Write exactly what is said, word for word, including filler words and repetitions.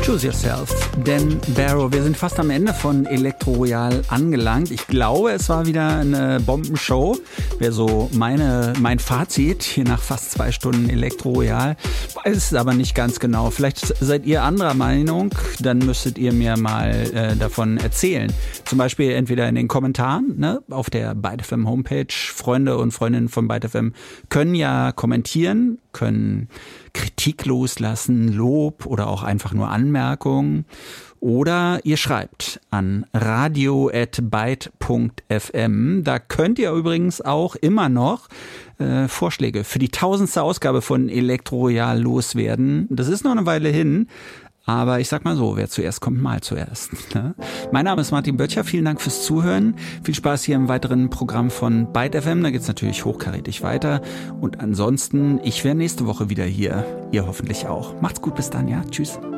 Choose Yourself, Dan Barrow. Wir sind fast am Ende von Elektro Royal angelangt. Ich glaube, es war wieder eine Bombenshow. Wäre so meine, mein Fazit hier nach fast zwei Stunden Elektro Royal. Weiß es aber nicht ganz genau. Vielleicht seid ihr anderer Meinung. Dann müsstet ihr mir mal äh, davon erzählen. Zum Beispiel entweder in den Kommentaren, ne, auf der Byte F M Homepage. Freunde und Freundinnen von Byte F M können ja kommentieren, können Kritik loslassen, Lob oder auch einfach nur Anmerkungen. Oder ihr schreibt an radio at byte punkt f m. Da könnt ihr übrigens auch immer noch äh, Vorschläge für die tausendste Ausgabe von Elektro Royal loswerden. Das ist noch eine Weile hin. Aber ich sag mal so, wer zuerst kommt, mal zuerst. Ne? Mein Name ist Martin Böttcher, vielen Dank fürs Zuhören. Viel Spaß hier im weiteren Programm von Byte F M, da geht's natürlich hochkarätig weiter. Und ansonsten, ich wäre nächste Woche wieder hier, ihr hoffentlich auch. Macht's gut, bis dann, ja, tschüss.